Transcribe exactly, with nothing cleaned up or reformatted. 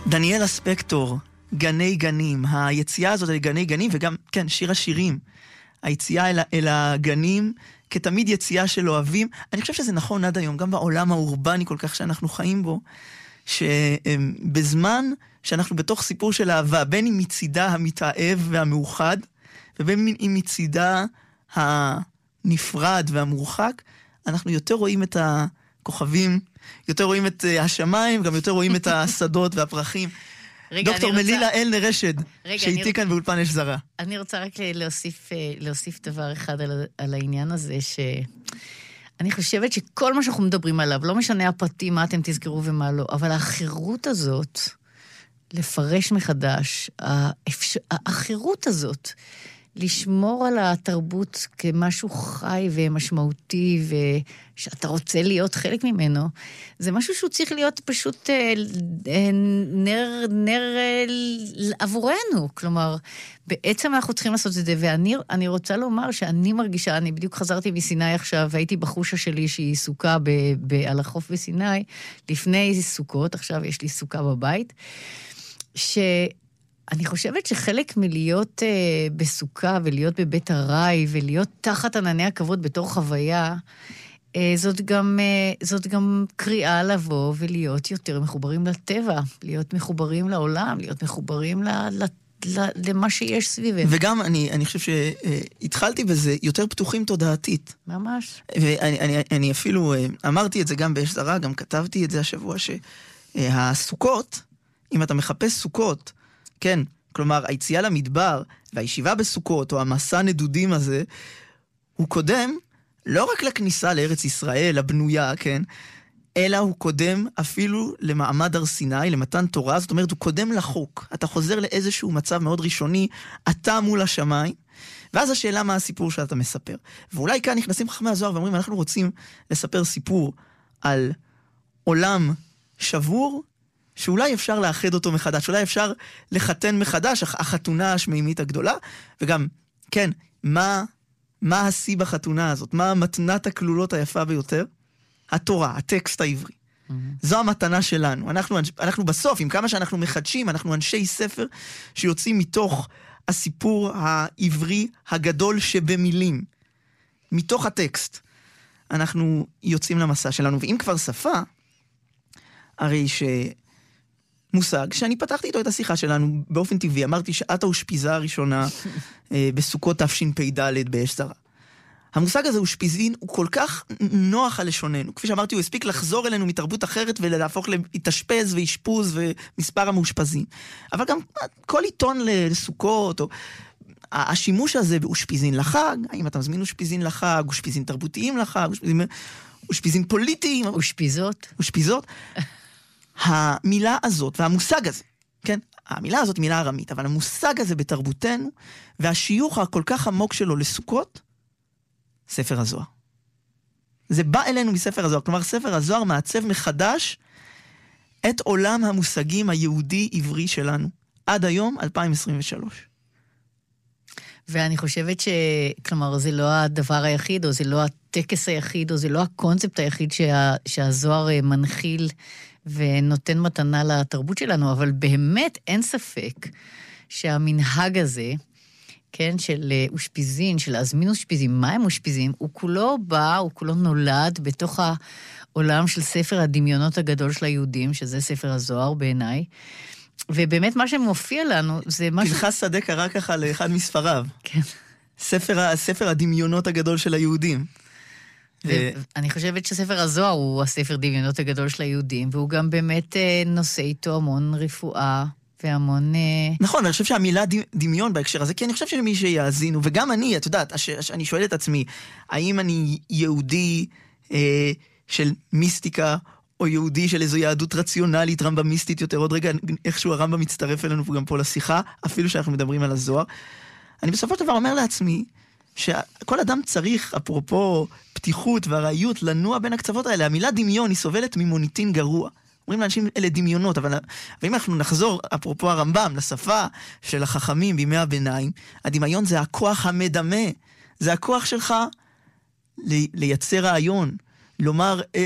דניאלה ספקטור, גני גנים, היציאה הזאת לגני גנים, וגם, כן, שיר השירים, היציאה אל, אל הגנים, כתמיד יציאה של אוהבים. אני חושב שזה נכון עד היום, גם בעולם האורבני כל כך שאנחנו חיים בו, שבזמן שאנחנו בתוך סיפור של אהבה, בין אם מצידה המתאהב והמאוחד, ובין אם מצידה הנפרד והמורחק, אנחנו יותר רואים את הכוכבים, יותר רואים את השמיים, גם יותר רואים את השדות והפרחים. רגע, דוקטור מלילה רוצה... אל נרשד, שהייתי רוצה... כאן באולפן אש זרה. אני רוצה רק להוסיף, להוסיף דבר אחד על, על העניין הזה, שאני חושבת שכל מה שאנחנו מדברים עליו, לא משנה הפרטים, מה אתם תזכרו ומה לא, אבל האחרות הזאת, לפרש מחדש, האפשר... האחרות הזאת, לשמור על התרבות כמשהו חי ומשמעותי, ושאתה רוצה להיות חלק ממנו, זה משהו שהוא צריך להיות פשוט נר, נר עבורנו. כלומר, בעצם אנחנו צריכים לעשות את זה, ואני אני רוצה לומר שאני מרגישה, אני בדיוק חזרתי מסיני עכשיו, והייתי בחושה שלי שהיא סוכה ב, ב, על החוף בסיני, לפני סוכות, עכשיו יש לי סוכה בבית, ש... אני חושבת שחלק מלהיות אה, בסוכה ולהיות בבית הרי ולהיות תחת ענני הכבוד בתור חוויה, אה, זאת גם, אה, זאת גם קריאה לבוא ולהיות יותר מחוברים לטבע, להיות מחוברים לעולם, להיות מחוברים ל, ל, ל, למה שיש סביבנו. וגם אני, אני חושב שהתחלתי בזה יותר פתוחים תודעתית. ממש. ואני אני, אני אפילו אמרתי את זה גם באש זרה, גם כתבתי את זה השבוע, שהסוכות, אם אתה מחפש סוכות, כן, כלומר, היציאה למדבר והישיבה בסוכות, או המסע נדודים הזה, הוא קודם לא רק לכניסה לארץ ישראל, הבנויה, כן, אלא הוא קודם אפילו למעמד הר סיני, למתן תורה, זאת אומרת, הוא קודם לחוק. אתה חוזר לאיזשהו מצב מאוד ראשוני, אתה מול השמיים, ואז השאלה מה הסיפור שאתה מספר. ואולי כאן נכנסים חכמי הזוהר ואומרים, אנחנו רוצים לספר סיפור על עולם שבור, שאולי אפשר לאחד אותו מחדש, אולי אפשר לחתן מחדש, החתונה השמימית הגדולה, וגם, כן, מה, מה השיא בחתונה הזאת? מה המתנת הכלולות היפה ביותר? התורה, הטקסט העברי. Mm-hmm. זו המתנה שלנו. אנחנו, אנחנו בסוף, עם כמה שאנחנו מחדשים, אנחנו אנשי ספר שיוצאים מתוך הסיפור העברי הגדול שבמילים. מתוך הטקסט. אנחנו יוצאים למסע שלנו, ואם כבר שפה, הרי ש... מושג שאני פתחתי איתו את השיחה שלנו באופן טבעי, אמרתי שאת האושפיזה הראשונה בסוכות תשפ"ד באש זרה. המושג הזה אושפיזין הוא כל כך נוח על לשוננו, כפי שאמרתי הוא הספיק לחזור אלינו מתרבות אחרת ולהפוך להתאשפז ואשפוז ומספר המאושפזים, אבל גם כל עיתון לסוכות או השימוש הזה באושפיזין לחג, האם אתה מזמין אושפיזין לחג, אושפיזין תרבותיים לחג, אושפיזין, אושפיזין פוליטיים, אושפיזות אושפיזות המילה הזאת והמושג הזה, כן? המילה הזאת היא מילה ארמית, אבל המושג הזה בתרבותנו, והשיוך הכל כך עמוק שלו לסוכות, ספר הזוהר. זה בא אלינו מספר הזוהר, כלומר ספר הזוהר מעצב מחדש את עולם המושגים היהודי-עברי שלנו, עד היום אלפיים עשרים ושלוש. ואני חושבת ש... כלומר, זה לא הדבר היחיד, או זה לא הטקס היחיד, או זה לא הקונספט היחיד שה... שהזוהר מנחיל ונותן מתנה לתרבות שלנו, אבל באמת אין ספק שהמנהג הזה, כן, של אושפיזין, של להזמין אושפיזין, מה הם אושפיזין? הוא כולו בא, הוא כולו נולד בתוך העולם של ספר הדמיונות הגדול של היהודים, שזה ספר הזוהר בעיניי, ובאמת מה שמופיע לנו זה משהו... פנחס שדה קרא ככה לאחד מספריו. כן. ספר, ספר הדמיונות הגדול של היהודים. ואני חושבת שספר הזוהר הוא הספר דמיונות הגדול של היהודים, והוא גם באמת נושא איתו המון רפואה והמון... נכון, אני חושב שהמילה דמיון בהקשר הזה, כי אני חושב שמי שיאזינו, וגם אני, את יודעת, אני שואל את עצמי, האם אני יהודי אה, של מיסטיקה, או יהודי של איזו יהדות רציונלית, רמב"מיסטית יותר, עוד רגע איכשהו הרמב"ם מצטרף אלינו גם פה לשיחה, אפילו שאנחנו מדברים על הזוהר. אני בסופו של דבר אומר לעצמי, שכל אדם צריך, אפרופו פתיחות והראיות, לנוע בין הקצוות האלה. המילה דמיון היא סובלת ממוניטין גרוע. אומרים לאנשים אלה דמיונות, אבל אם אנחנו נחזור, אפרופו הרמב"ם, לשפה של החכמים בימי הביניים, הדמיון זה הכוח המדמה, זה הכוח שלך לייצר רעיון, לומר